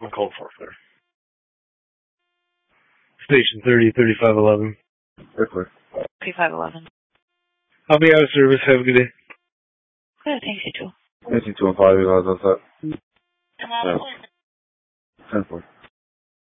I'm calling for there. Station 30, 3511. Airport. 3511. I'll be out of service. Have a good day. Good, thanks, you too. NC 215, you guys outside. 10-4. 10-4.